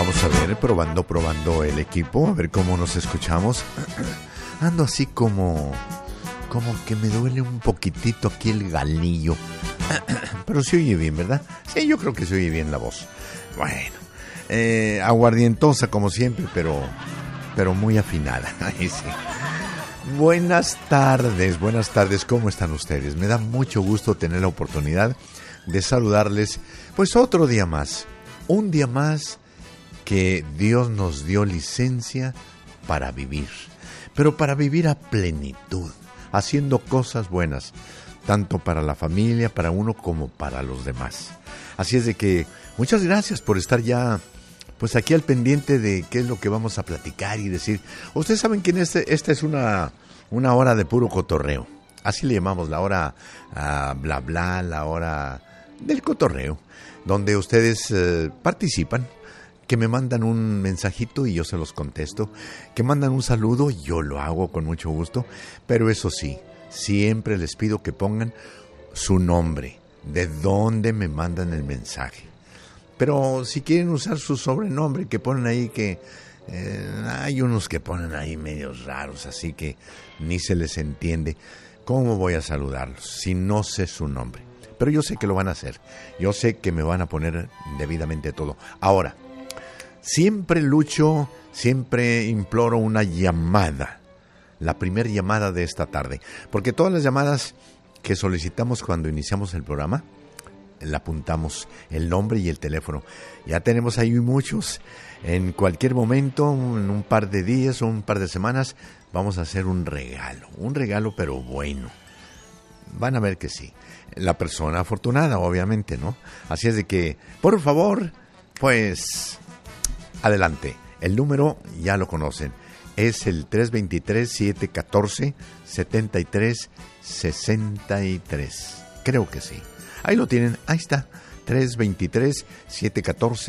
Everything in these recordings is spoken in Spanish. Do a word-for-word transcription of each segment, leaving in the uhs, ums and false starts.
Vamos a ver, probando, probando el equipo, a ver cómo nos escuchamos. Ando así como, como que me duele un poquitito aquí el galillo. Pero se oye bien, ¿verdad? Sí, yo creo que se oye bien la voz. Bueno, eh, aguardientosa como siempre, pero, pero muy afinada. Ahí sí. Buenas tardes, buenas tardes, ¿cómo están ustedes? Me da mucho gusto tener la oportunidad de saludarles, pues otro día más, un día más que Dios nos dio licencia para vivir, pero para vivir a plenitud, haciendo cosas buenas, tanto para la familia, para uno como para los demás. Así es de que muchas gracias por estar ya pues aquí al pendiente de qué es lo que vamos a platicar y decir. Ustedes saben que este, esta es una, una hora de puro cotorreo. Así le llamamos, la hora uh, bla bla, la hora del cotorreo, donde ustedes uh, participan, que me mandan un mensajito y yo se los contesto, que mandan un saludo, yo lo hago con mucho gusto, pero eso sí, siempre les pido que pongan su nombre, de dónde me mandan el mensaje. Pero si quieren usar su sobrenombre, que ponen ahí que... Eh, hay unos que ponen ahí medios raros, así que ni se les entiende. ¿Cómo voy a saludarlos si no sé su nombre? Pero yo sé que lo van a hacer. Yo sé que me van a poner debidamente todo. Ahora, siempre lucho, siempre imploro una llamada. La primera llamada de esta tarde. Porque todas las llamadas que solicitamos cuando iniciamos el programa, le apuntamos el nombre y el teléfono. Ya tenemos ahí muchos. En cualquier momento, en un par de días o un par de semanas, vamos a hacer un regalo. Un regalo, pero bueno. Van a ver que sí. La persona afortunada, obviamente, ¿no? Así es de que, por favor, pues, adelante. El número ya lo conocen. Es el tres dos tres, siete uno cuatro, siete tres seis tres. Creo que sí. Ahí lo tienen, ahí está, tres dos tres, siete uno cuatro,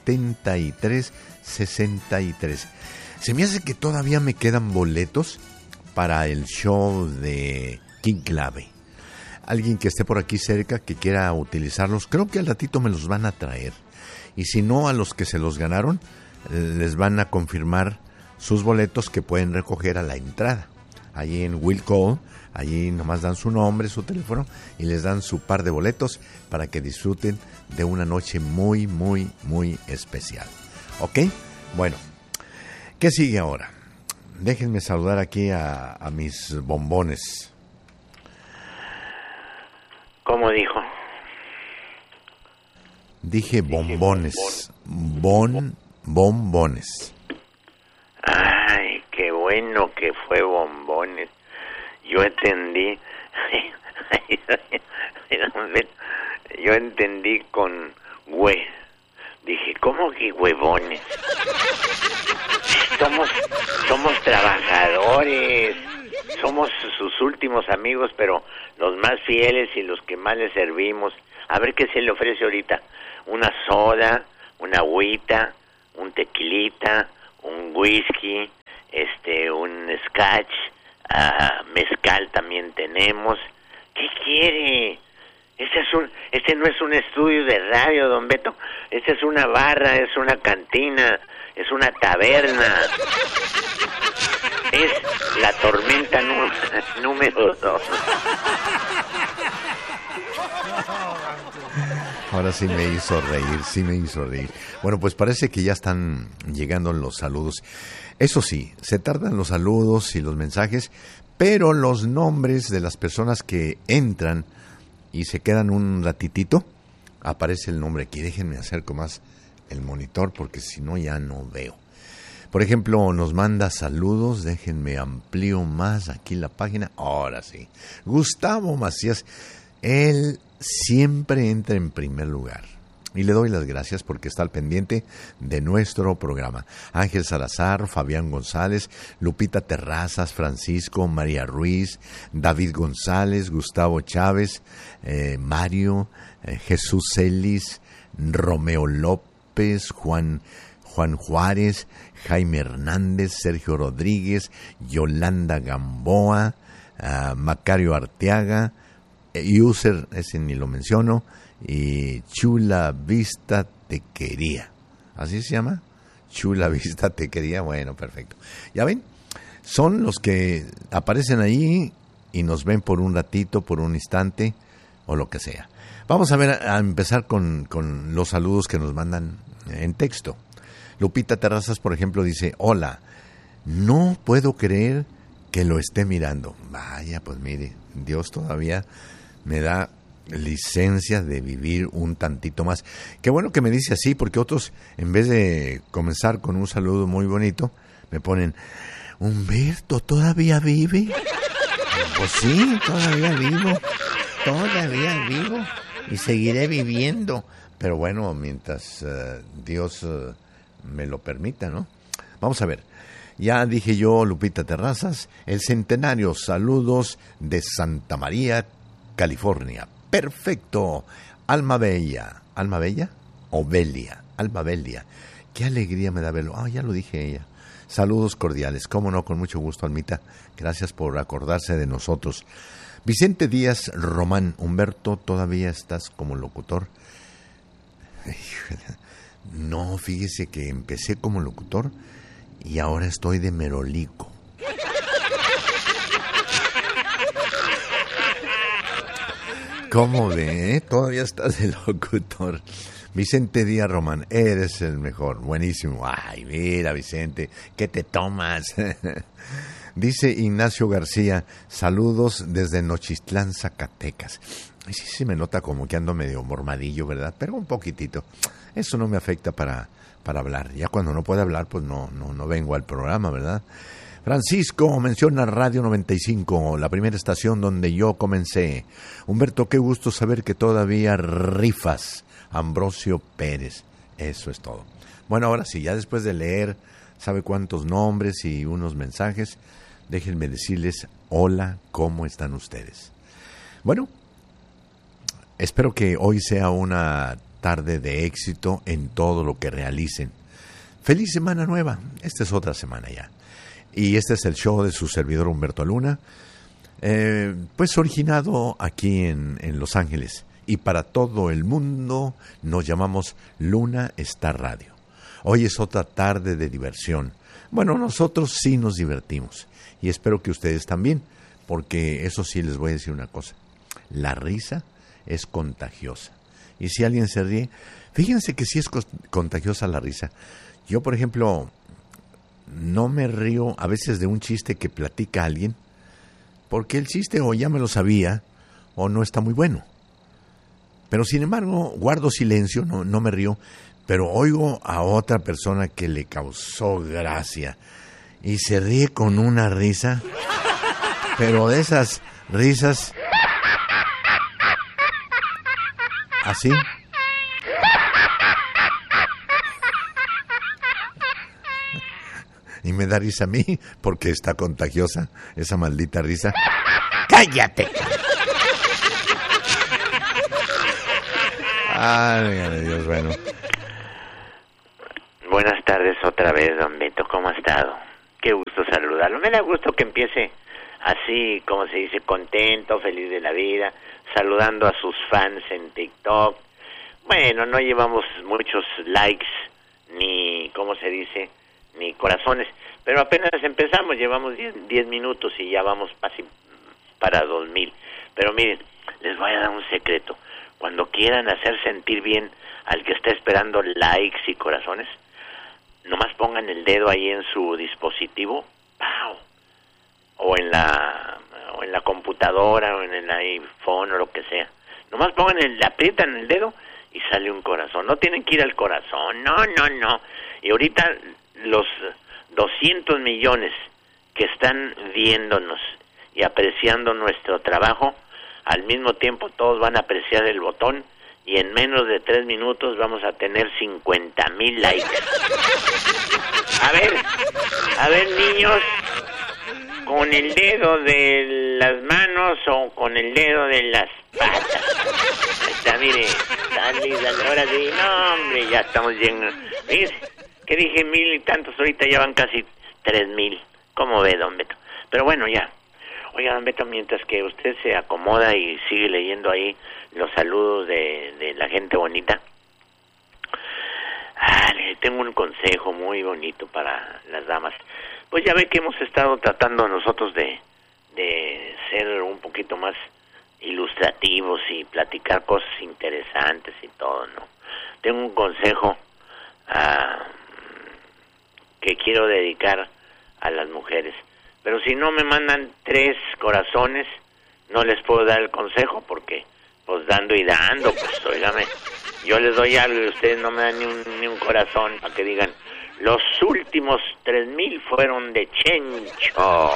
siete tres seis tres. Se me hace que todavía me quedan boletos para el show de King Clave. Alguien que esté por aquí cerca, que quiera utilizarlos, creo que al ratito me los van a traer. Y si no, a los que se los ganaron, les van a confirmar sus boletos que pueden recoger a la entrada. Allí en Will Call, allí nomás dan su nombre, su teléfono y les dan su par de boletos para que disfruten de una noche muy, muy, muy especial. ¿Ok? Bueno, ¿qué sigue ahora? Déjenme saludar aquí a, a mis bombones. ¿Cómo dijo? Dije bombones. Bon, bombones. Ay, qué bueno que fue bombones. Yo entendí, yo entendí con hue. Dije, ¿cómo que huevones? Somos, somos trabajadores, somos sus últimos amigos, pero los más fieles y los que más les servimos. A ver qué se le ofrece ahorita. Una soda, una agüita, un tequilita, un whisky, este, un scotch. Uh, mezcal también tenemos. ¿Qué quiere? Este es un, este no es un estudio de radio, don Beto. Este es una barra, es una cantina, es una taberna. Es la tormenta nú- número dos. Ahora sí me hizo reír, sí me hizo reír. Bueno, pues parece que ya están llegando los saludos. Eso sí, se tardan los saludos y los mensajes, pero los nombres de las personas que entran y se quedan un ratitito, aparece el nombre aquí. Déjenme acerco más el monitor porque si no ya no veo. Por ejemplo, nos manda saludos, déjenme amplío más aquí la página. Ahora sí, Gustavo Macías, él siempre entra en primer lugar. Y le doy las gracias porque está al pendiente de nuestro programa. Ángel Salazar, Fabián González, Lupita Terrazas, Francisco, María Ruiz, David González, Gustavo Chávez, eh, Mario, eh, Jesús Celis, Romeo López, Juan, Juan Juárez, Jaime Hernández, Sergio Rodríguez, Yolanda Gamboa, uh, Macario Arteaga, eh, User, ese ni lo menciono, y Chula Vista Te Quería, ¿así se llama? Chula Vista te quería. Bueno, perfecto. ¿Ya ven? Son los que aparecen ahí y nos ven por un ratito, por un instante o lo que sea. Vamos a ver, a empezar con, con los saludos que nos mandan en texto. Lupita Terrazas, por ejemplo, dice: hola, no puedo creer que lo esté mirando. Vaya, pues mire, Dios todavía me da licencia de vivir un tantito más. Qué bueno que me dice así, porque otros, en vez de comenzar con un saludo muy bonito, me ponen: Humberto, ¿todavía vive? Pues sí, todavía vivo, todavía vivo y seguiré viviendo. Pero bueno, mientras uh, Dios uh, me lo permita, ¿no? Vamos a ver. Ya dije yo, Lupita Terrazas, el centenario, saludos de Santa María, California. Perfecto. Alma Bella. ¿Alma Bella? O Belia. Alma Belia. Qué alegría me da verlo. Ah, ya lo dije ella. Saludos cordiales. Cómo no, con mucho gusto, Almita. Gracias por acordarse de nosotros. Vicente Díaz Román. Humberto, ¿todavía estás como locutor? No, fíjese que empecé como locutor y ahora estoy de merolico. ¿Cómo ve? Todavía estás de locutor. Vicente Díaz Román, eres el mejor, buenísimo. Ay, mira, Vicente, ¿qué te tomas? Dice Ignacio García, saludos desde Nochistlán, Zacatecas. Ay, sí, sí me nota como que ando medio mormadillo, ¿verdad? Pero un poquitito. Eso no me afecta para, para hablar. Ya cuando no puedo hablar, pues no, no, no vengo al programa, ¿verdad? Francisco menciona Radio noventa y cinco, la primera estación donde yo comencé. Humberto, qué gusto saber que todavía rifas. Ambrosio Pérez, eso es todo. Bueno, ahora sí, ya después de leer, sabe cuántos nombres y unos mensajes, déjenme decirles, hola, ¿cómo están ustedes? Bueno, espero que hoy sea una tarde de éxito en todo lo que realicen. Feliz semana nueva, esta es otra semana ya. Y este es el show de su servidor Humberto Luna, eh, pues originado aquí en, en Los Ángeles. Y para todo el mundo nos llamamos Luna Star Radio. Hoy es otra tarde de diversión. Bueno, nosotros sí nos divertimos. Y espero que ustedes también, porque eso sí les voy a decir una cosa. La risa es contagiosa. Y si alguien se ríe, fíjense que sí es contagiosa la risa. Yo, por ejemplo, no me río a veces de un chiste que platica alguien, porque el chiste o ya me lo sabía, o no está muy bueno. Pero sin embargo, guardo silencio, no, no me río, pero oigo a otra persona que le causó gracia y se ríe con una risa, pero de esas risas así. Y me da risa a mí porque está contagiosa esa maldita risa. ¡Cállate! Ay, Dios, bueno. Buenas tardes otra vez, don Beto. ¿Cómo ha estado? Qué gusto saludarlo. Me da gusto que empiece así, como se dice, contento, feliz de la vida, saludando a sus fans en TikTok. Bueno, no llevamos muchos likes, ni, ¿cómo se dice?, ni corazones, pero apenas empezamos, llevamos diez minutos y ya vamos casi para dos mil. Pero miren, les voy a dar un secreto. Cuando quieran hacer sentir bien al que está esperando likes y corazones, nomás pongan el dedo ahí en su dispositivo, ¡pau!, o en la o en la computadora o en el iPhone o lo que sea. Nomás pongan el, aprietan el dedo y sale un corazón. No tienen que ir al corazón, no, no, no. Y ahorita los doscientos millones que están viéndonos y apreciando nuestro trabajo, al mismo tiempo todos van a apreciar el botón y en menos de tres minutos vamos a tener cincuenta mil likes. A ver, a ver niños, con el dedo de las manos o con el dedo de las patas. Ahí está, mire, dale, dale, ahora sí, no hombre, ya estamos bien. Mire, que dije mil y tantos, ahorita ya van casi tres mil. ¿Cómo ve, don Beto? Pero bueno, ya. Oiga, don Beto, mientras que usted se acomoda y sigue leyendo ahí los saludos de, de la gente bonita, ah, le tengo un consejo muy bonito para las damas. Pues ya ve que hemos estado tratando nosotros de, de ser un poquito más ilustrativos y platicar cosas interesantes y todo, ¿no? Tengo un consejo uh, que quiero dedicar a las mujeres. Pero si no me mandan tres corazones, no les puedo dar el consejo porque, pues dando y dando, pues, óigame, yo les doy algo y ustedes no me dan ni un, ni un corazón para que digan, los últimos tres mil fueron de Chencho.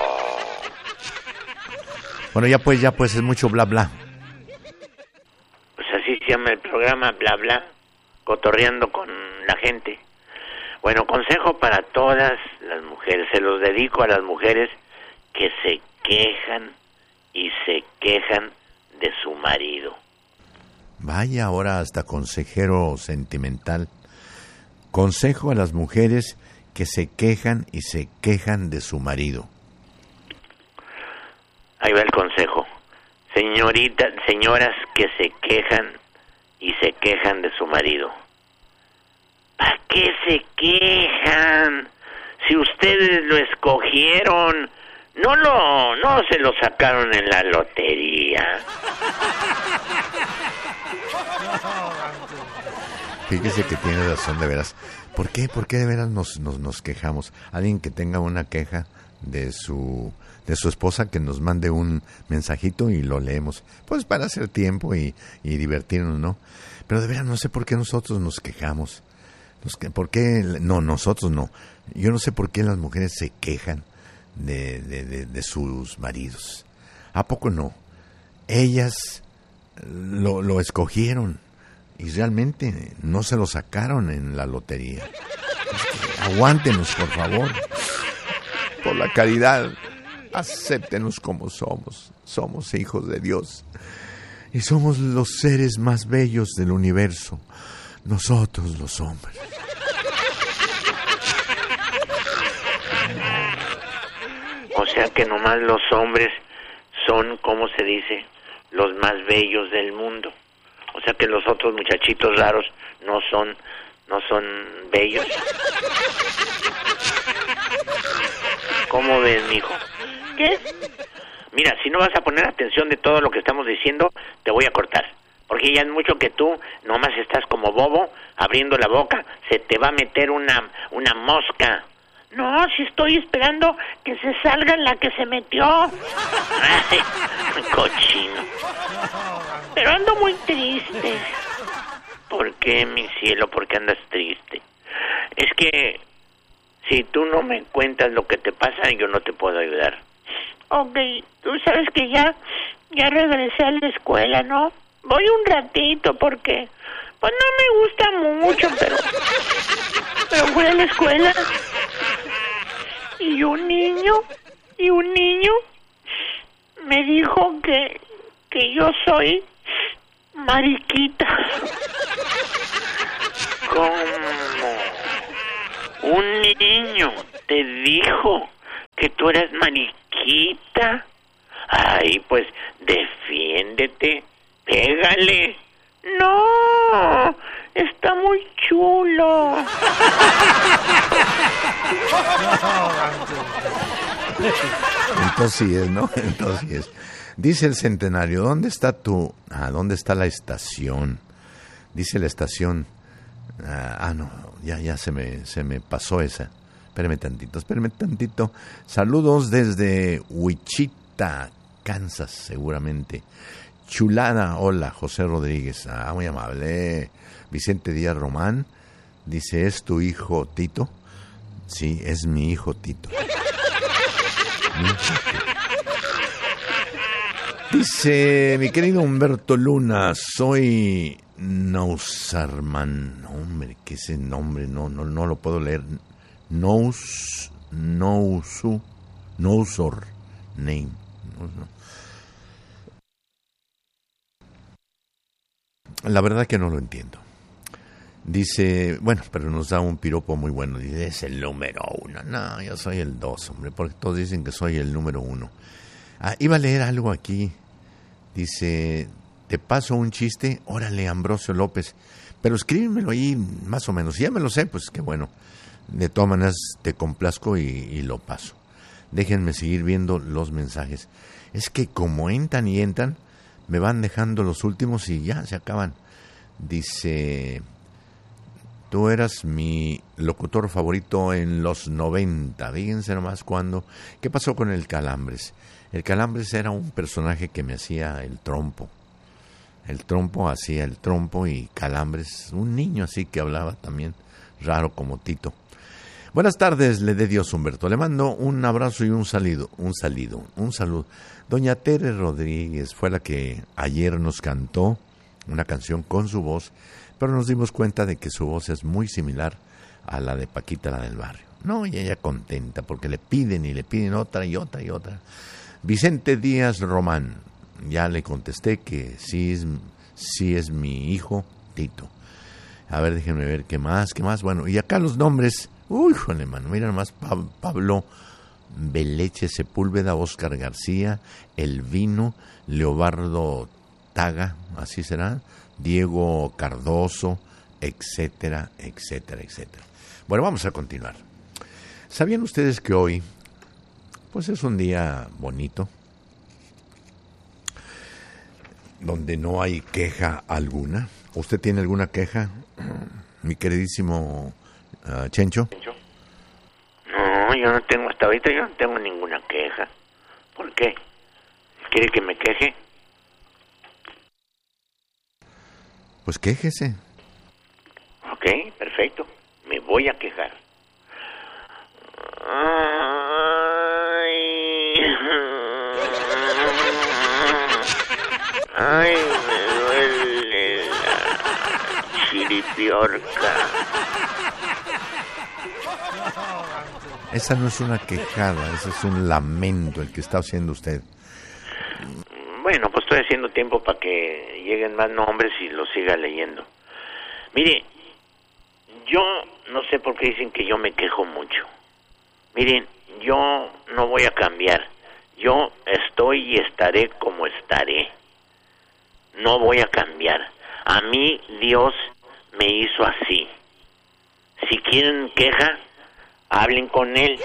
Bueno, ya pues, ya pues, es mucho bla bla. Pues así se llama el programa, bla bla, cotorreando con la gente. Bueno, consejo para todas las mujeres, se los dedico a las mujeres que se quejan y se quejan de su marido. Vaya, ahora hasta consejero sentimental. Consejo a las mujeres que se quejan y se quejan de su marido. Ahí va el consejo. Señoritas, señoras que se quejan y se quejan de su marido. ¿Para qué se quejan? Si ustedes lo escogieron, no lo, no se lo sacaron en la lotería. Fíjese que tiene razón, de veras. ¿Por qué? ¿Por qué de veras nos, nos, nos quejamos? Alguien que tenga una queja de su de su esposa, que nos mande un mensajito y lo leemos. Pues para hacer tiempo y, y divertirnos, ¿no? Pero de veras no sé por qué nosotros nos quejamos. ¿Por qué? No, nosotros no. Yo no sé por qué las mujeres se quejan de, de, de, de sus maridos. ¿A poco no? Ellas lo, lo escogieron y realmente no se lo sacaron en la lotería. Es que aguántenos, por favor. Por la caridad, acéptenos como somos. Somos hijos de Dios. Y somos los seres más bellos del universo. Nosotros los hombres. O sea que nomás los hombres son, ¿cómo se dice?, los más bellos del mundo. O sea que los otros muchachitos raros no son, no son bellos. ¿Cómo ves, mijo? ¿Qué? Mira, si no vas a poner atención de todo lo que estamos diciendo, te voy a cortar. Porque ya es mucho que tú nomás estás como bobo, abriendo la boca, se te va a meter una, una mosca. No, si estoy esperando que se salga la que se metió. Ay, cochino. Pero ando muy triste. ¿Por qué, mi cielo? ¿Por qué andas triste? Es que si tú no me cuentas lo que te pasa, yo no te puedo ayudar. Ok, tú sabes que ya, ya regresé a la escuela, ¿no? Voy un ratito porque, pues no me gusta mucho, pero, pero fui a la escuela y un niño, y un niño me dijo que, que yo soy mariquita. ¿Cómo? Un niño te dijo que tú eras mariquita. Ay, pues defiéndete. Pégale. No, está muy chulo. Entonces sí es, ¿no? Entonces sí es. Dice el centenario, ¿dónde está tu... Ah, ¿dónde está la estación? Dice la estación... Ah, ah no, ya, ya se me, se me pasó esa. Espérame tantito, espérame tantito. Saludos desde Wichita, Kansas, seguramente. Chulada, hola, José Rodríguez. Ah, muy amable. Vicente Díaz Román dice, ¿es tu hijo Tito? Sí, es mi hijo Tito. Mi hijo Tito. Dice, mi querido Humberto Luna, soy Nausarman. Hombre, ¿qué es ese nombre? No, no, no lo puedo leer. Nous, Nousu, Nousor, name. No, no. La verdad que no lo entiendo. Dice, bueno, pero nos da un piropo muy bueno. Dice, es el número uno. No, yo soy el dos, hombre, porque todos dicen que soy el número uno. Ah, iba a leer algo aquí. Dice, te paso un chiste. Órale, Ambrosio López. Pero escríbemelo ahí más o menos. Si ya me lo sé, pues qué bueno. De todas maneras te complazco y, y lo paso. Déjenme seguir viendo los mensajes. Es que como entran y entran, me van dejando los últimos y ya se acaban. Dice, tú eras mi locutor favorito en los noventa. Fíjense nomás cuando. ¿Qué pasó con el Calambres? El Calambres era un personaje que me hacía el trompo. El trompo hacía el trompo y Calambres, un niño así que hablaba también raro como Tito. Buenas tardes, le dé Dios Humberto. Le mando un abrazo y un salido, un salido, un saludo. Doña Tere Rodríguez fue la que ayer nos cantó una canción con su voz, pero nos dimos cuenta de que su voz es muy similar a la de Paquita, la del barrio. No, y ella contenta porque le piden y le piden otra y otra y otra. Vicente Díaz Román, ya le contesté que sí es, sí es mi hijo Tito. A ver, déjenme ver qué más, qué más. Bueno, y acá los nombres. Uy, joder, mano, mira nomás, pa- Pablo Beleche Sepúlveda, Óscar García, Elvino, Leobardo Taga, así será, Diego Cardoso, etcétera, etcétera, etcétera. Bueno, vamos a continuar. ¿Sabían ustedes que hoy, pues es un día bonito, donde no hay queja alguna? ¿Usted tiene alguna queja, mi queridísimo uh, Chencho? No, yo no tengo, hasta ahorita yo no tengo ninguna queja. ¿Por qué? ¿Quiere que me queje? Pues quéjese. Ok, perfecto. Me voy a quejar. Ay, ay, me duele la chiripiorca. Esa no es una quejada, ese es un lamento el que está haciendo usted. Bueno, pues estoy haciendo tiempo para que lleguen más nombres y los siga leyendo. Mire, yo no sé por qué dicen que yo me quejo mucho. Miren, yo no voy a cambiar. Yo estoy y estaré como estaré. No voy a cambiar. A mí Dios me hizo así. Si quieren queja, hablen con Él.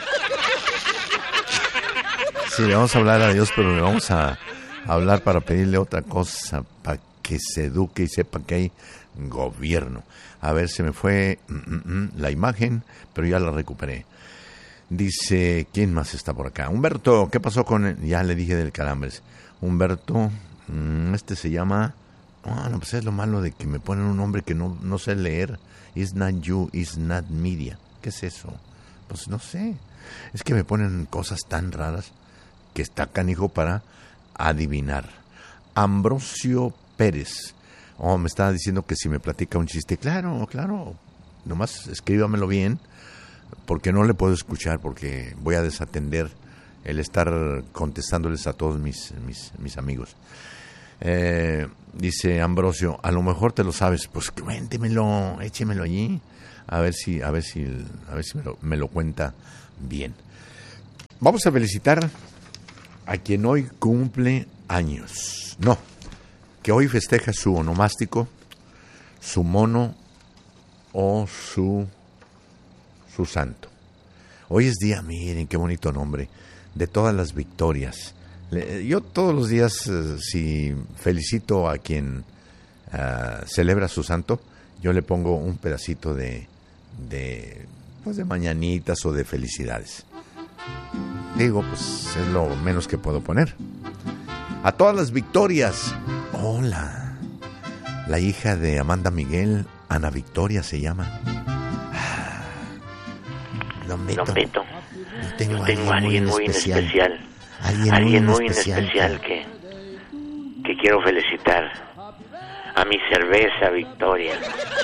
Sí, le vamos a hablar a Dios, pero le vamos a hablar para pedirle otra cosa, para que se eduque y sepa que hay gobierno. A ver, se me fue mm, mm, mm, la imagen, pero ya la recuperé. Dice, ¿quién más está por acá? Humberto, ¿qué pasó con él? Ya le dije del Calambres. Humberto, mmm, este se llama... Ah, no, pues es lo malo de que me ponen un nombre que no, no sé leer. It's not you, it's not media. ¿Qué es eso? Pues no sé. Es que me ponen cosas tan raras que está canijo para adivinar. Ambrosio Pérez. Oh, me estaba diciendo que si me platica un chiste. Claro, claro. Nomás escríbamelo bien, porque no le puedo escuchar, porque voy a desatender el estar contestándoles a todos mis, mis, mis amigos. Eh, dice Ambrosio, a lo mejor te lo sabes, pues cuéntemelo, échemelo allí, a ver si, a ver si, a ver si me lo, me lo cuenta bien. Vamos a felicitar a quien hoy cumple años. No, que hoy festeja su onomástico, su mono o su, su santo. Hoy es día, miren qué bonito nombre, de todas las victorias. Yo todos los días, uh, si felicito a quien uh, celebra su santo, yo le pongo un pedacito de, de, pues de mañanitas o de felicidades. Digo, pues es lo menos que puedo poner. A todas las victorias. Hola. La hija de Amanda Miguel, Ana Victoria se llama. Ah, Don Beto. Don Beto. Yo tengo, yo tengo a alguien muy especial. especial. Alguien, alguien muy, muy especial, especial que, que quiero felicitar. A mi cerveza Victoria.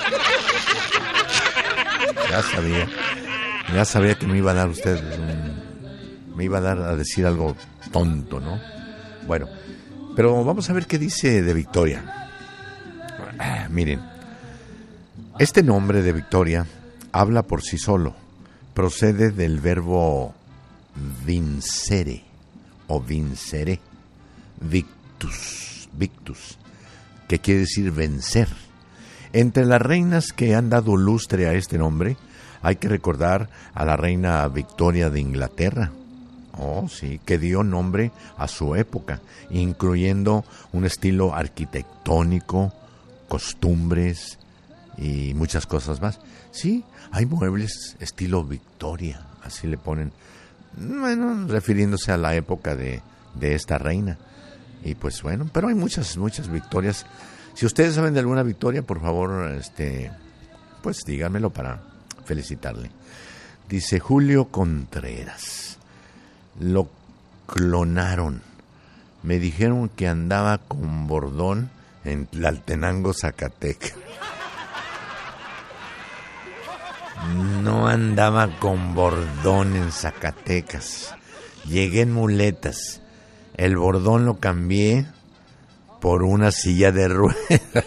Ya sabía. Ya sabía que me iba a dar usted un, me iba a dar a decir algo tonto, ¿no? Bueno, pero vamos a ver qué dice de Victoria. Ah, miren, este nombre de Victoria habla por sí solo. Procede del verbo vincere o vincere, victus, victus, que quiere decir vencer. Entre las reinas que han dado lustre a este nombre, hay que recordar a la reina Victoria de Inglaterra. Oh, sí, que dio nombre a su época, incluyendo un estilo arquitectónico, costumbres y muchas cosas más. Sí, hay muebles estilo Victoria, así le ponen, bueno, refiriéndose a la época de, de esta reina. Y pues bueno, pero hay muchas, muchas Victorias. Si ustedes saben de alguna Victoria, por favor, este, pues díganmelo para felicitarle. Dice Julio Contreras. Lo clonaron. Me dijeron que andaba con bordón en Tlaltenango, Zacatecas. No andaba con bordón en Zacatecas. Llegué en muletas. El bordón lo cambié por una silla de ruedas.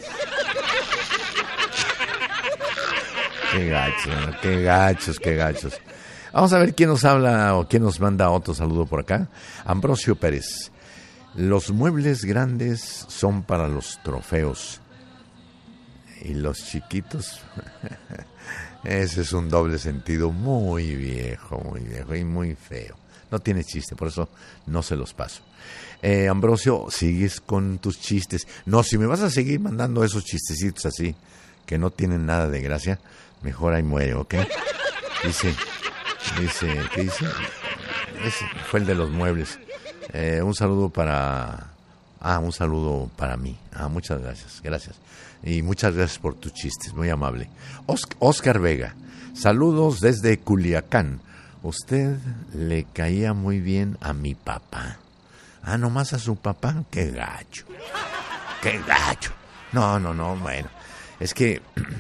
Qué gachos, ¿no? Qué gachos, qué gachos. Vamos a ver quién nos habla o quién nos manda otro saludo por acá. Ambrosio Pérez. Los muebles grandes son para los trofeos. Y los chiquitos... Ese es un doble sentido muy viejo, muy viejo y muy feo. No tiene chiste, por eso no se los paso. Eh, Ambrosio, sigues con tus chistes. No, si me vas a seguir mandando esos chistecitos así, que no tienen nada de gracia, mejor ahí muere, ¿ok? Dice... Dice, ¿qué dice? Ese fue el de los muebles. Eh, un saludo para... Ah, un saludo para mí. Ah, muchas gracias, gracias. Y muchas gracias por tus chistes, muy amable. Oscar Vega, saludos desde Culiacán. Usted le caía muy bien a mi papá. Ah, nomás a su papá, qué gacho. Qué gacho. No, no, no, bueno. Es que...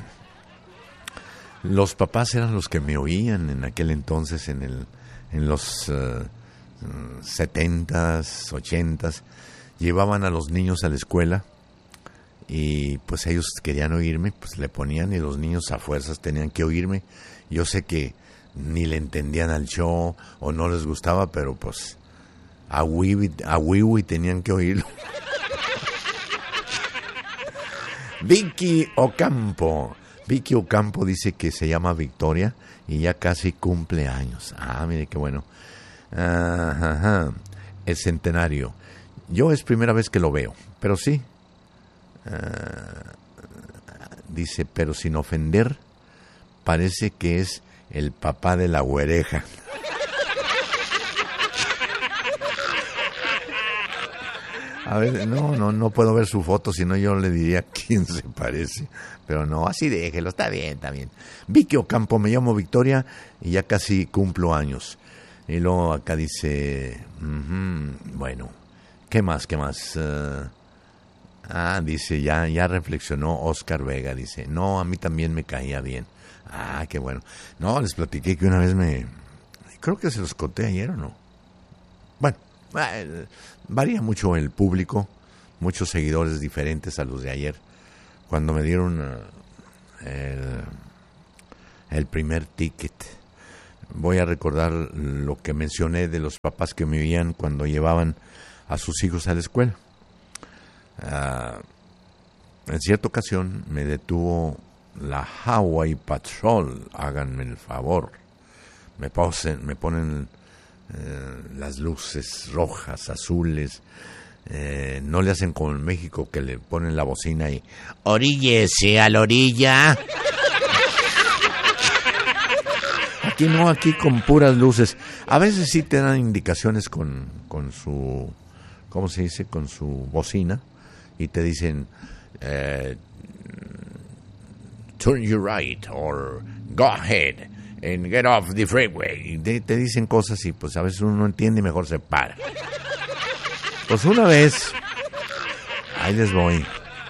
Los papás eran los que me oían en aquel entonces, en el, en los uh, setentas, ochentas. Llevaban a los niños a la escuela y pues ellos querían oírme, pues le ponían y los niños a fuerzas tenían que oírme. Yo sé que ni le entendían al show o no les gustaba, pero pues a Wiwi, a Wiwi tenían que oírlo. Vicky Ocampo. Vicky Ocampo dice que se llama Victoria y ya casi cumple años. Ah, mire qué bueno. Ajá, ajá. El centenario. Yo es primera vez que lo veo, pero sí. Uh, dice, pero sin ofender, parece que es el papá de la güereja. A ver, no, no, no puedo ver su foto, si no yo le diría quién se parece. Pero no, así déjelo, está bien, está bien. Vicky Ocampo, me llamo Victoria y ya casi cumplo años. Y luego acá dice, uh-huh, bueno, ¿qué más, qué más? Uh, ah, dice, ya, ya reflexionó Oscar Vega, dice, no, a mí también me caía bien. Ah, qué bueno. No, les platiqué que una vez me, creo que se los conté ayer o no. Bueno, eh, varía mucho el público, muchos seguidores diferentes a los de ayer. Cuando me dieron uh, el, el primer ticket, voy a recordar lo que mencioné de los papás que me oían cuando llevaban a sus hijos a la escuela. Uh, en cierta ocasión me detuvo la Highway Patrol, háganme el favor. Me, posen, me ponen uh, las luces rojas, azules. Eh, no le hacen como en México que le ponen la bocina y oríllese a la orilla. Aquí no, aquí con puras luces. A veces sí te dan indicaciones con, con su, ¿cómo se dice? Con su bocina y te dicen eh, turn your right or go ahead and get off the freeway. Te, te dicen cosas y pues a veces uno no entiende y mejor se para. Pues una vez, ahí les voy,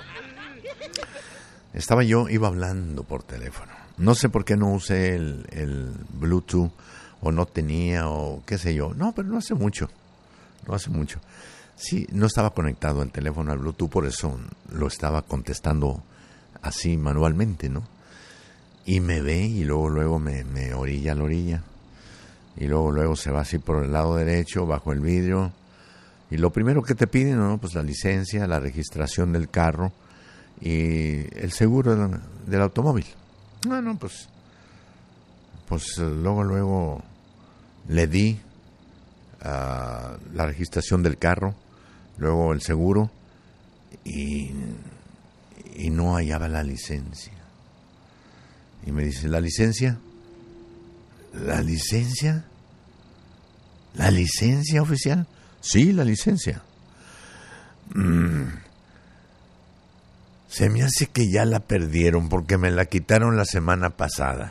estaba yo, iba hablando por teléfono, no sé por qué no usé el, el Bluetooth, o no tenía, o qué sé yo, no, pero no hace mucho, no hace mucho, sí, no estaba conectado el teléfono al Bluetooth, por eso lo estaba contestando así manualmente, ¿no? Y me ve y luego, luego me, me orilla a la orilla, y luego, luego se va así por el lado derecho, bajo el vidrio. Y lo primero que te piden, ¿no? Pues la licencia, la registración del carro y el seguro del, del automóvil. Bueno, pues, pues luego, luego le di uh, la registración del carro, luego el seguro, y, y no hallaba la licencia. Y me dice, ¿la licencia? ¿La licencia? ¿La licencia oficial? Sí, la licencia. Mm. Se me hace que ya la perdieron porque me la quitaron la semana pasada.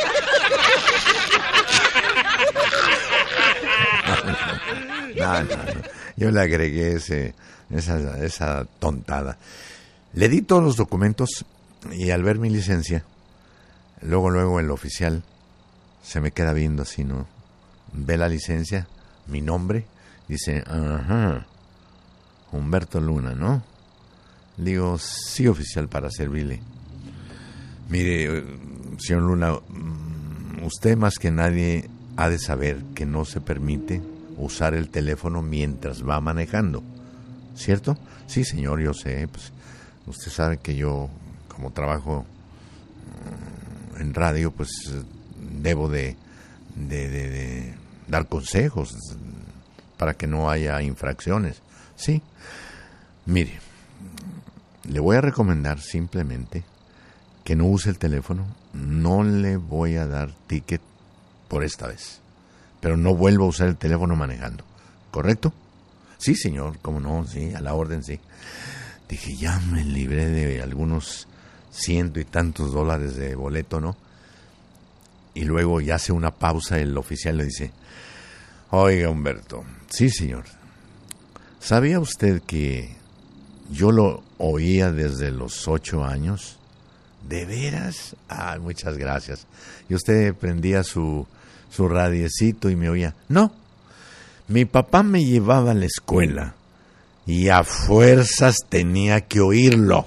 No, no, no. Yo le agregué ese, esa, esa tontada. Le di todos los documentos y al ver mi licencia, luego, luego el oficial se me queda viendo así, ¿no? Ve la licencia, mi nombre, dice, ajá, Humberto Luna, ¿no? Digo, sí, oficial, para servirle. Mire, señor Luna, usted más que nadie ha de saber que no se permite usar el teléfono mientras va manejando, ¿cierto? Sí, señor, yo sé, pues usted sabe que yo, como trabajo en radio, pues debo de, de, de, de dar consejos para que no haya infracciones. Sí, mire, le voy a recomendar simplemente que no use el teléfono. No le voy a dar ticket por esta vez, pero no vuelva a usar el teléfono manejando, ¿correcto? Sí, señor, cómo no, sí, a la orden, sí. Dije, ya me libré de algunos ciento y tantos dólares de boleto, ¿no? Y luego ya hace una pausa el oficial, le dice, oiga, Humberto, sí, señor, ¿sabía usted que yo lo oía desde los ocho años? ¿De veras? Ah, muchas gracias. ¿Y usted prendía su, su radiecito y me oía? No, mi papá me llevaba a la escuela y a fuerzas tenía que oírlo.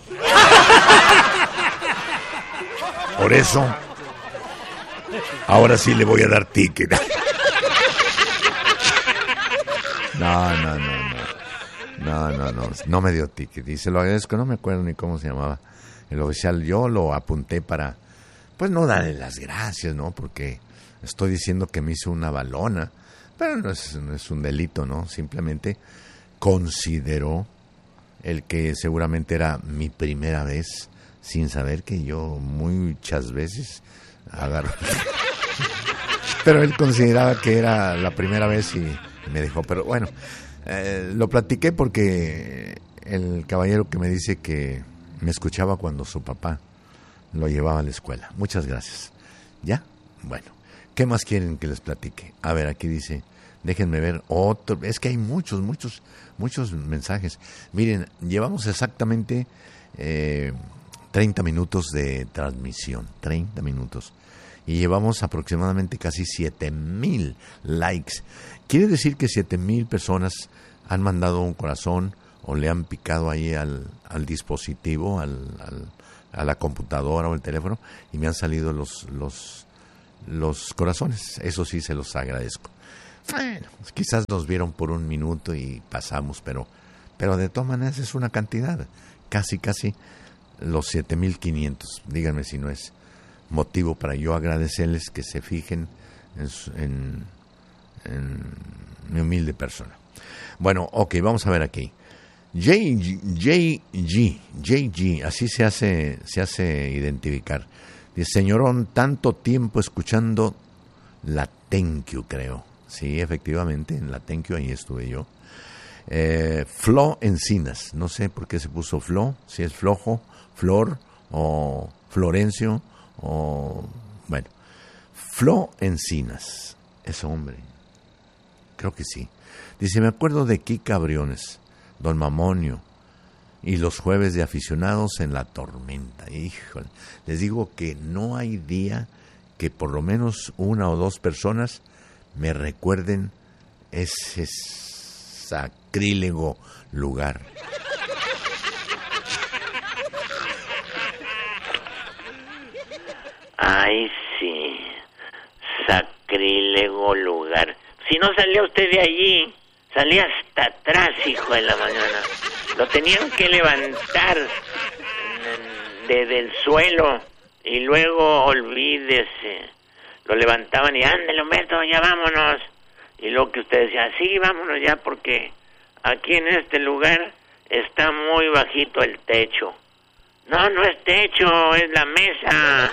Por eso, ahora sí le voy a dar ticket. No, no, no, no. No, no, no, no me dio ticket. Y se lo agradezco, no me acuerdo ni cómo se llamaba el oficial. Yo lo apunté para, pues no darle las gracias, ¿no? Porque estoy diciendo que me hizo una balona. Pero no es, no es un delito, ¿no? Simplemente consideró el que seguramente era mi primera vez, sin saber que yo muchas veces agarro. Pero él consideraba que era la primera vez y me dejó. Pero bueno, eh, lo platiqué porque el caballero que me dice que me escuchaba cuando su papá lo llevaba a la escuela. Muchas gracias. ¿Ya? Bueno, ¿qué más quieren que les platique? A ver, aquí dice, déjenme ver otro. Es que hay muchos, muchos, muchos mensajes. Miren, llevamos exactamente eh, treinta minutos de transmisión. treinta minutos. Y llevamos aproximadamente casi siete mil likes. Quiere decir que siete mil personas han mandado un corazón o le han picado ahí al, al dispositivo, al, al, a la computadora o el teléfono, y me han salido los, los, los corazones. Eso sí se los agradezco. Bueno, quizás nos vieron por un minuto y pasamos, pero, pero de todas maneras es una cantidad. Casi, casi los siete mil quinientos. Díganme si no es motivo para yo agradecerles que se fijen en, en, en mi humilde persona. Bueno, ok, vamos a ver aquí. J G, J G, así se hace, se hace identificar. Dice, señorón, tanto tiempo escuchando la Thank You, creo. Sí, efectivamente, en la Thank You ahí estuve yo. Eh, Flo Encinas, no sé por qué se puso Flo, si es flojo, Flor o Florencio o bueno, Flo Encinas, ese hombre, creo que sí. Dice, me acuerdo de Kika Briones, Don Mamonio y los jueves de aficionados en la tormenta. Híjole, les digo que no hay día que por lo menos una o dos personas me recuerden ese sacrílego lugar. Ay, sí, sacrílego lugar. Si no salía usted de allí, salía hasta atrás, hijo de la mañana. Lo tenían que levantar. de, del suelo y luego olvídese. Lo levantaban y ándale, Humberto, ya vámonos. Y luego que usted decía, sí, vámonos ya porque aquí en este lugar está muy bajito el techo. No, no es techo, es la mesa.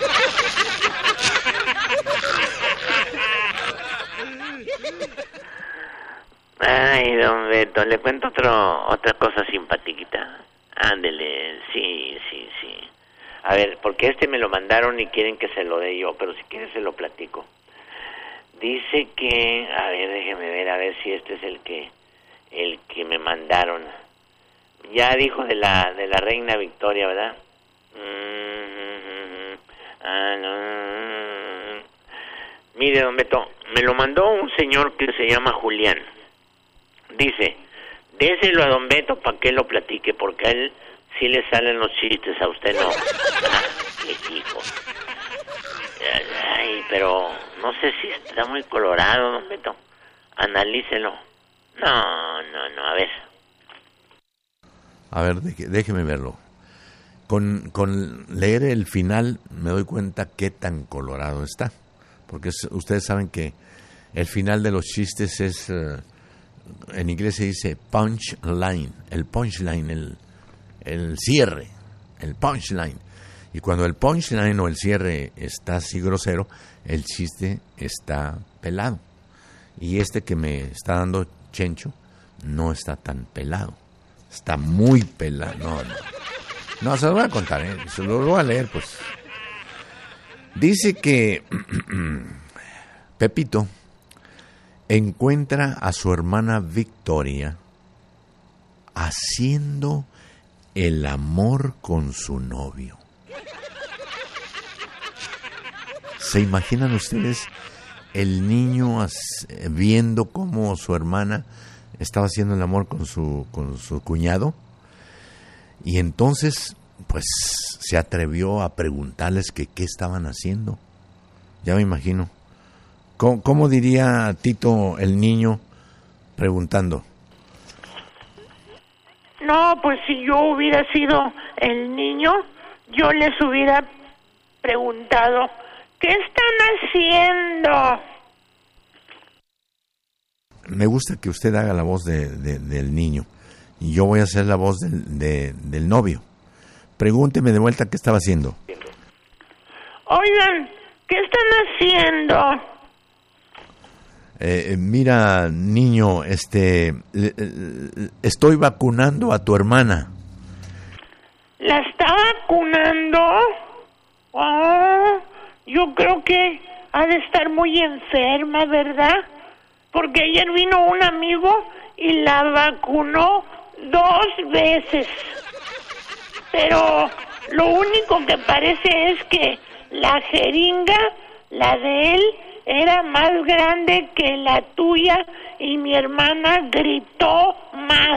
Ay, don Beto, le cuento otro, otra cosa simpatiquita. Ándele, sí, sí, sí. A ver, porque este me lo mandaron y quieren que se lo dé yo, pero si quieren se lo platico. Dice que, a ver, déjeme ver, a ver si este es el que, el que me mandaron. Ya dijo de la, de la reina Victoria, ¿verdad? Mm-hmm. Ah, no. Mire, don Beto, me lo mandó un señor que se llama Julián. Dice, déselo a don Beto para que lo platique, porque a él sí le salen los chistes, a usted no. Ah, qué hijo. Ay, pero no sé si está muy colorado, don Beto. Analícelo. No, no, no, a ver. A ver, déjeme verlo. Con, con leer el final me doy cuenta qué tan colorado está. Porque es, ustedes saben que el final de los chistes es... Uh, en inglés se dice punchline, el punchline, el, el cierre, el punchline. Y cuando el punchline o el cierre está así grosero, el chiste está pelado. Y este que me está dando Chencho no está tan pelado, está muy pelado. No, no, no se lo voy a contar, ¿eh? Se lo voy a leer, pues. Dice que Pepito encuentra a su hermana Victoria haciendo el amor con su novio. ¿Se imaginan ustedes el niño viendo cómo su hermana estaba haciendo el amor con su, con su cuñado? Y entonces, pues, se atrevió a preguntarles que qué estaban haciendo. Ya me imagino. ¿Cómo, cómo diría Tito el niño preguntando? No, pues si yo hubiera sido el niño, yo les hubiera preguntado, ¿qué están haciendo? Me gusta que usted haga la voz de, de, del niño y yo voy a hacer la voz del, de, del novio. Pregúnteme de vuelta qué estaba haciendo. Oigan, ¿qué están haciendo? Eh, mira, niño, este, eh, estoy vacunando a tu hermana. ¿La está vacunando? Oh, yo creo que ha de estar muy enferma, ¿verdad? Porque ayer vino un amigo y la vacunó dos veces. Pero lo único que parece es que la jeringa, la de él, era más grande que la tuya y mi hermana gritó más.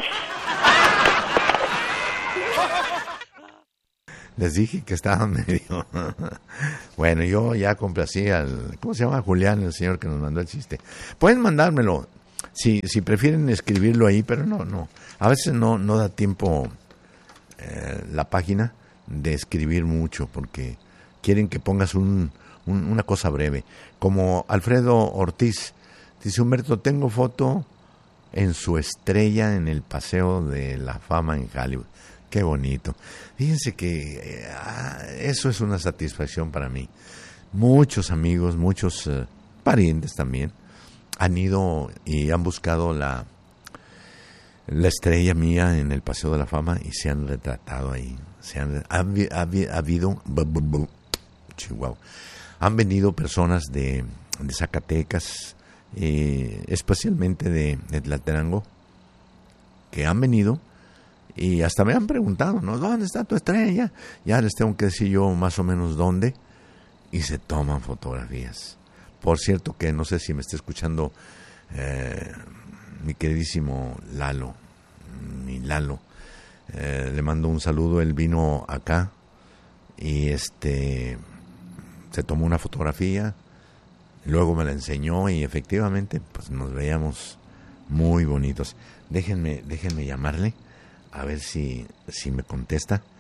Les dije que estaban medio... Bueno, yo ya complací al... ¿Cómo se llama? Julián, el señor que nos mandó el chiste. Pueden mandármelo, si, si prefieren escribirlo ahí, pero no, no. A veces no, no da tiempo eh, la página de escribir mucho, porque quieren que pongas un... una cosa breve, como Alfredo Ortiz dice: Humberto, tengo foto en su estrella en el Paseo de la Fama en Hollywood. Qué bonito. Fíjense que eh, eso es una satisfacción para mí. Muchos amigos, muchos eh, parientes también han ido y han buscado la la estrella mía en el Paseo de la Fama y se han retratado ahí. Se han ha, ha, ha habido Chihuahua. Han venido personas de, de Zacatecas, eh, especialmente de, de Tlatenango, que han venido y hasta me han preguntado, ¿no? ¿Dónde está tu estrella? Ya les tengo que decir yo más o menos dónde, y se toman fotografías. Por cierto que no sé si me está escuchando eh, mi queridísimo Lalo, mi Lalo, eh, le mando un saludo. Él vino acá y este... se tomó una fotografía, luego me la enseñó y efectivamente pues nos veíamos muy bonitos. Déjenme, déjenme llamarle a ver si, si me contesta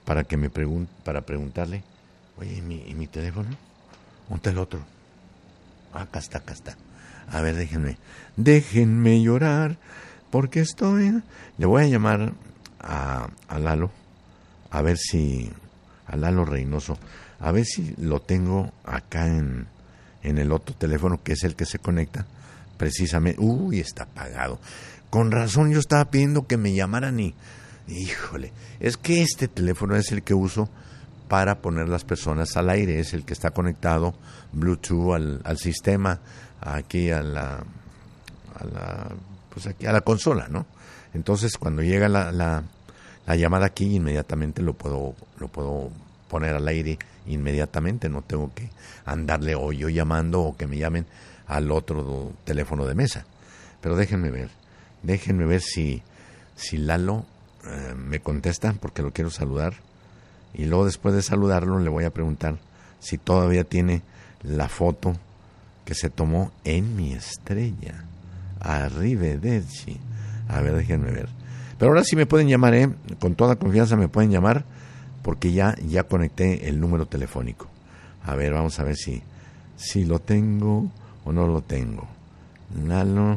para que me pregun- para preguntarle, oye, ¿y mi, y mi teléfono? ¿Dónde está el otro? Ah, acá está, acá está. A ver, déjenme, déjenme llorar, porque estoy... Le voy a llamar a, a Lalo, a ver si... A Lalo Reynoso, a ver si lo tengo acá en, en el otro teléfono, que es el que se conecta, precisamente... Uy, está apagado. Con razón yo estaba pidiendo que me llamaran y... Híjole, es que este teléfono es el que uso para poner las personas al aire, es el que está conectado Bluetooth al, al sistema, aquí a la, a la, pues aquí a la consola, ¿no? Entonces cuando llega la, la, la llamada aquí, inmediatamente lo puedo, lo puedo poner al aire inmediatamente, no tengo que andarle o yo llamando o que me llamen al otro teléfono de mesa. Pero déjenme ver, déjenme ver si, si Lalo eh, me contesta, porque lo quiero saludar. Y luego después de saludarlo le voy a preguntar si todavía tiene la foto que se tomó en mi estrella. Arrivederci. A ver, déjenme ver. Pero ahora sí me pueden llamar, ¿eh? Con toda confianza me pueden llamar, porque ya, ya conecté el número telefónico. A ver, vamos a ver si, si lo tengo o no lo tengo. Lalo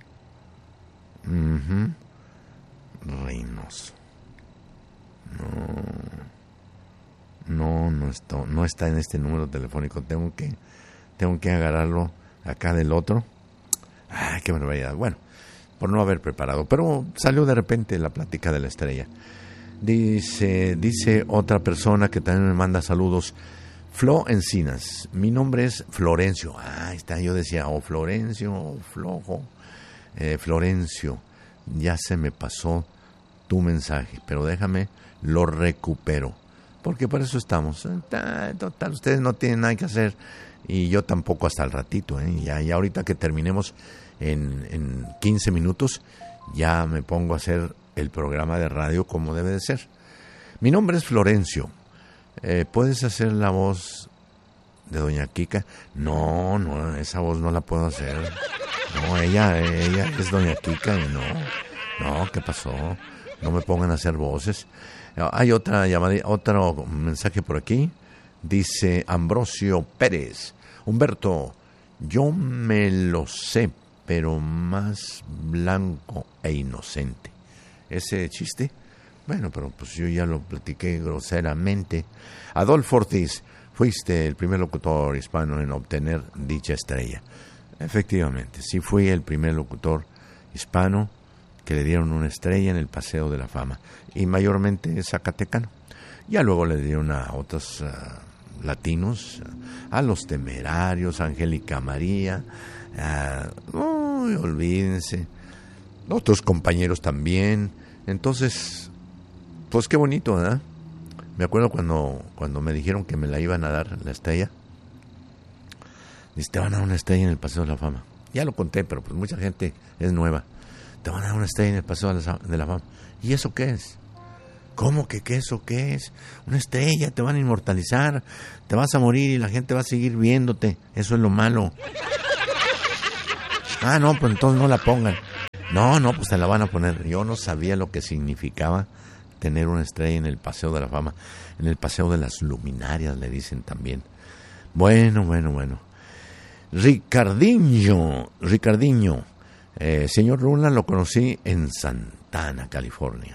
uh-huh. Reynoso. No... No, no está, no está en este número telefónico. Tengo que, tengo que agarrarlo acá del otro. Ay, qué barbaridad. Bueno, por no haber preparado. Pero salió de repente la plática de la estrella. Dice, dice otra persona que también me manda saludos. Flo Encinas. Mi nombre es Florencio. Ah, está. Yo decía, o oh, Florencio, o oh, Flojo. Eh, Florencio. Ya se me pasó tu mensaje, pero déjame, lo recupero. Porque para eso estamos. Total, ustedes no tienen nada que hacer y yo tampoco hasta el ratito. ¿eh? Ya, ya ahorita que terminemos en, en quince minutos, ya me pongo a hacer el programa de radio como debe de ser. Mi nombre es Florencio. Eh, ¿Puedes hacer la voz de Doña Kika? No, no, esa voz no la puedo hacer. No, ella, ella es Doña Kika y no. No, ¿qué pasó? No me pongan a hacer voces. Hay otra llamada, otro mensaje por aquí. Dice Ambrosio Pérez. Humberto, yo me lo sé, pero más blanco e inocente. ¿Ese chiste? Bueno, pero pues yo ya lo platiqué groseramente. Adolfo Ortiz, fuiste el primer locutor hispano en obtener dicha estrella. Efectivamente, sí fui el primer locutor hispano que le dieron una estrella en el Paseo de la Fama, y mayormente zacatecano. Ya luego le dieron a otros uh, latinos, a Los Temerarios, a Angélica María, uh, uy, olvídense, otros compañeros también. Entonces, pues qué bonito, ¿verdad? Me acuerdo cuando, cuando me dijeron que me la iban a dar, la estrella. Dice, te van a dar una estrella en el Paseo de la Fama. Ya lo conté, pero pues mucha gente es nueva. Te van a dar una estrella en el Paseo de la Fama. ¿Y eso qué es? ¿Cómo que qué eso qué es? Una estrella, te van a inmortalizar, te vas a morir y la gente va a seguir viéndote. Eso es lo malo. Ah, no, pues entonces no la pongan. No, no, pues te la van a poner. Yo no sabía lo que significaba tener una estrella en el Paseo de la Fama. En el Paseo de las Luminarias, le dicen también. Bueno, bueno, bueno. Ricardiño, Ricardiño. Eh, señor Luna, lo conocí en Santana, California.